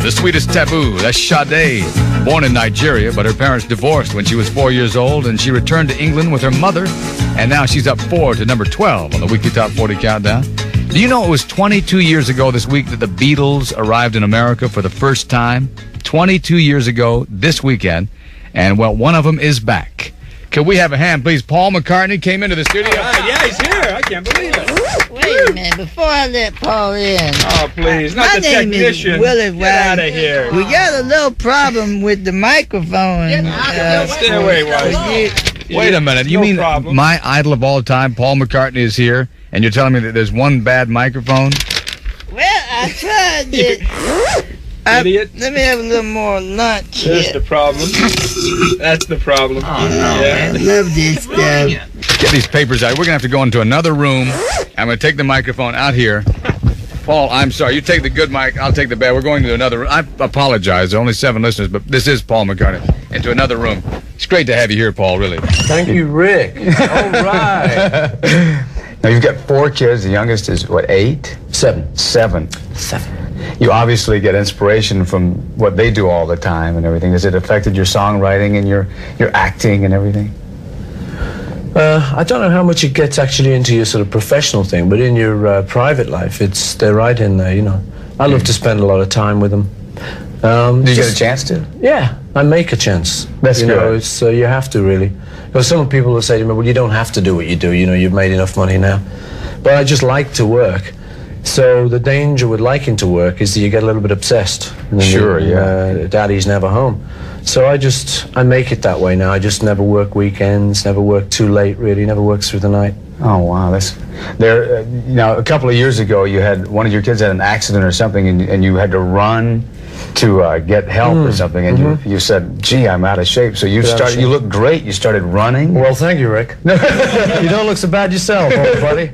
The Sweetest Taboo. That's Sade. Born in Nigeria, but her parents divorced when she was 4 years old, and she returned to England with her mother, and now she's up 4 to number 12 on the Weekly Top 40 Countdown. Do you know it was 22 years ago this week that the Beatles arrived in America for the first time? 22 years ago this weekend, and, well, one of them is back. Could we have a hand, please? Paul McCartney came into the studio. Yeah, he's here. I can't believe it. Wait a minute, before I let Paul in. Oh, please, not the technician. My name is Willie Get out of here. We got a little problem with the microphone. Stay away, Wally. Wait a minute. You mean problem. my idol of all time, Paul McCartney, is here, and you're telling me that there's one bad microphone? Well, I tried it. Idiot. Let me have a little more lunch There's here. the problem. That's the problem. Oh, no, Yeah. man. I love this stuff. Get these papers out. We're going to have to go into another room. I'm going to take the microphone out here. Paul, I'm sorry. You take the good mic. I'll take the bad. We're going to another room. I apologize. There are only 7 listeners, but this is Paul McCartney. Into another room. It's great to have you here, Paul, really. Thank you, Rick. All right. Now, you've got 4 kids. The youngest is, what, 8? 7. 7. You obviously get inspiration from what they do all the time and everything. Has it affected your songwriting and your acting and everything? I don't know how much it gets actually into your sort of professional thing, but in your private life, they're right in there, you know. I love to spend a lot of time with them. Do you get a chance to? Yeah, I make a chance. That's you good. know, it's, you have to, really. Because some people will say to me, well, you don't have to do what you do, you know, you've made enough money now. But I just like to work. So the danger with liking to work is that you get a little bit obsessed. And then Sure, yeah. Daddy's never home. So I make it that way now. I just never work weekends, never work too late, really, never works through the night. Oh, wow. Now, a couple of years ago, you had one of your kids had an accident or something, and you had to run to get help or something, and you said, gee, I'm out of shape. So you look great. You started running. Well, thank you, Rick. You don't look so bad yourself, old buddy.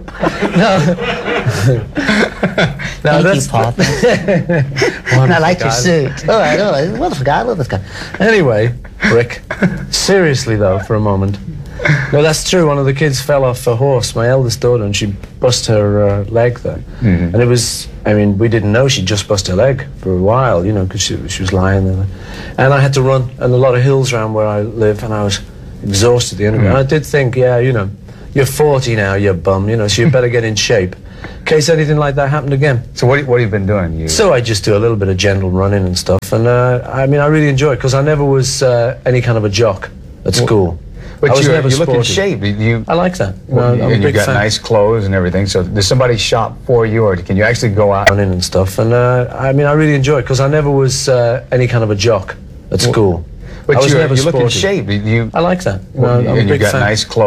Thank you, Paul. I like your suit. All right. Wonderful guy. I love this guy. Anyway, Rick, seriously, though, for a moment. No, that's true. One of the kids fell off a horse, my eldest daughter, and she busted her leg there. And it was, I mean, we didn't know she'd just busted her leg for a while, you know, because she was lying there. And I had to run and a lot of hills around where I live, and I was exhausted at the end of it. And I did think, yeah, you know, you're 40 now, you bum, you know, so you better get in shape in case anything like that happened again. So what have you been doing? So I just do a little bit of gentle running and stuff, and I mean, I really enjoy it because I never was any kind of a jock at school. But I was you never look in sporty. shape. I like that. And I'm a you've big got fan. nice clothes and everything. So does somebody shop for you, or can you actually go out? Running and stuff, and I mean, I really enjoy it because I never was any kind of a jock at school. But I was you never look in sporty. shape. I like that. I'm a And big you've got fan. nice clothes.